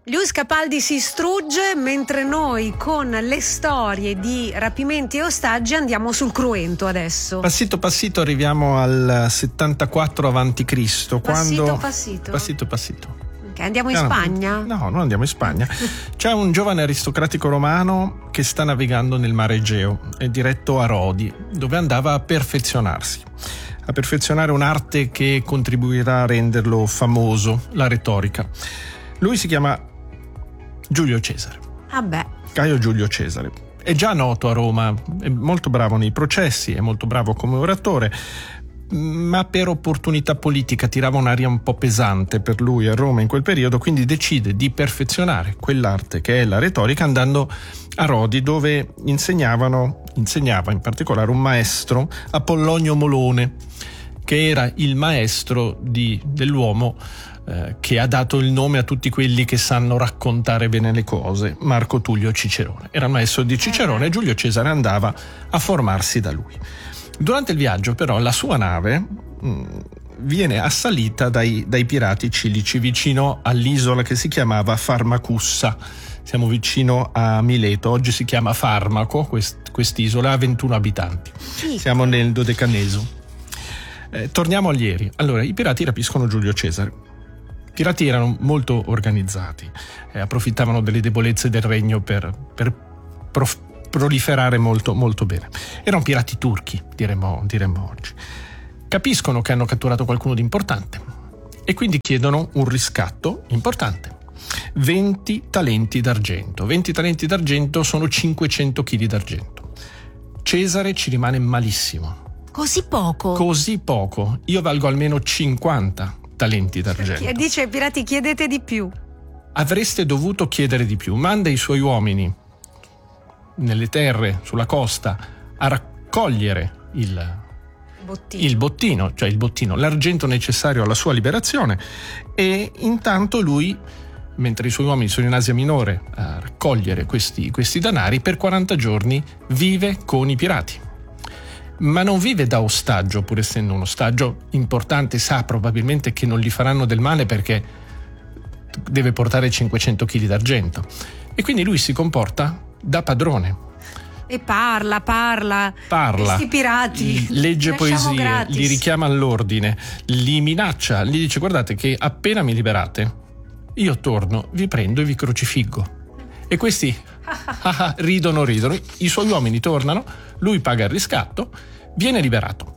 Lewis Capaldi si strugge mentre noi con le storie di rapimenti e ostaggi andiamo sul cruento adesso. Passito passito arriviamo al 74 avanti Cristo. Passito. Okay, andiamo in Spagna? No, non andiamo in Spagna. C'è un giovane aristocratico romano che sta navigando nel mare Egeo, è diretto a Rodi, dove andava a perfezionarsi. A perfezionare un'arte che contribuirà a renderlo famoso, la retorica. Lui si chiama Giulio Cesare. Caio Giulio Cesare. È già noto a Roma, è molto bravo nei processi, è molto bravo come oratore, ma per opportunità politica tirava un'aria un po' pesante per lui a Roma in quel periodo, quindi decide di perfezionare quell'arte che è la retorica andando a Rodi, dove insegnava in particolare un maestro, Apollonio Molone, che era il maestro dell'uomo che ha dato il nome a tutti quelli che sanno raccontare bene le cose, Marco Tullio Cicerone. Era il maestro di Cicerone e Giulio Cesare andava a formarsi da lui. Durante il viaggio però la sua nave viene assalita dai pirati cilici vicino all'isola che si chiamava Farmacussa. Siamo vicino a Mileto, oggi si chiama Farmaco, quest'isola ha 21 abitanti. Siamo nel Dodecaneso. Torniamo agli ieri. Allora, i pirati rapiscono Giulio Cesare. I pirati erano molto organizzati, approfittavano delle debolezze del regno per proliferare molto, molto bene. Erano pirati turchi, diremmo oggi. Capiscono che hanno catturato qualcuno di importante e quindi chiedono un riscatto importante. 20 talenti d'argento. 20 talenti d'argento sono 500 kg d'argento. Cesare ci rimane malissimo. Così poco? Così poco. Io valgo almeno 50 talenti d'argento. Dice ai pirati: chiedete di più. Avreste dovuto chiedere di più. Manda i suoi uomini nelle terre, sulla costa, a raccogliere il bottino, l'argento necessario alla sua liberazione, e intanto lui, mentre i suoi uomini sono in Asia Minore a raccogliere questi danari, per 40 giorni vive con i pirati. Ma non vive da ostaggio, pur essendo un ostaggio importante, sa probabilmente che non gli faranno del male perché deve portare 500 kg d'argento. E quindi lui si comporta da padrone. E parla. Questi pirati. Legge poesie, gratis. li richiama all'ordine, li minaccia, gli dice: guardate che appena mi liberate, io torno, vi prendo e vi crocifiggo. E questi ridono. I suoi uomini tornano, lui paga il riscatto, viene liberato.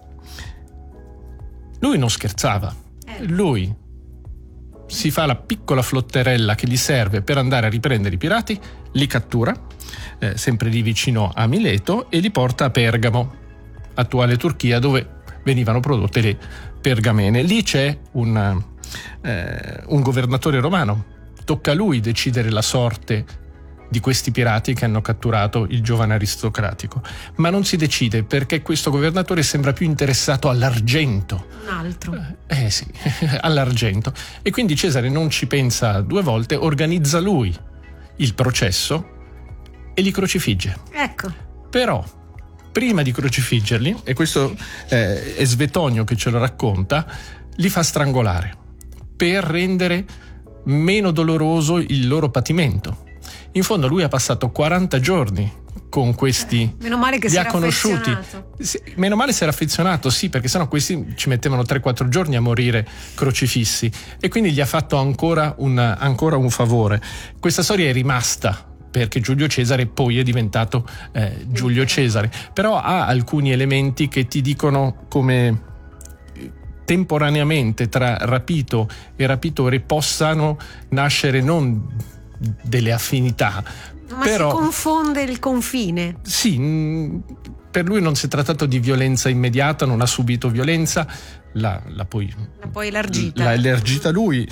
Lui non scherzava. Lui si fa la piccola flotterella che gli serve per andare a riprendere i pirati, li cattura, sempre lì vicino a Mileto, e li porta a Pergamo, attuale Turchia, dove venivano prodotte le pergamene. Lì c'è un governatore romano. Tocca a lui decidere la sorte di questi pirati che hanno catturato il giovane aristocratico, ma non si decide perché questo governatore sembra più interessato all'argento. Un altro. Sì, all'argento. E quindi Cesare non ci pensa due volte, organizza lui il processo e li crocifigge. Ecco. Però prima di crocifiggerli, e questo è Svetonio che ce lo racconta, li fa strangolare per rendere meno doloroso il loro patimento. In fondo lui ha passato 40 giorni con questi, meno male che li si ha era conosciuti. Meno male si era affezionato, sì, perché sennò questi ci mettevano 3-4 giorni a morire crocifissi, e quindi gli ha fatto ancora un favore. Questa storia è rimasta perché Giulio Cesare poi è diventato Giulio Cesare, però ha alcuni elementi che ti dicono come temporaneamente tra rapito e rapitore possano nascere non delle affinità, ma però si confonde il confine. Sì, per lui non si è trattato di violenza immediata, non ha subito violenza, l'ha poi elargita lui,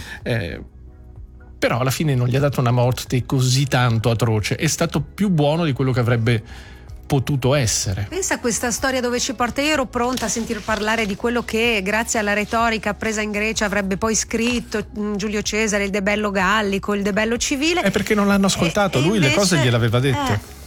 però alla fine non gli ha dato una morte così tanto atroce, è stato più buono di quello che avrebbe potuto essere. Pensa a questa storia dove ci porta. Io ero pronta a sentir parlare di quello che grazie alla retorica presa in Grecia avrebbe poi scritto Giulio Cesare, il De Bello Gallico, il De Bello Civile. È perché non l'hanno ascoltato, lui invece, le cose gliel'aveva dette.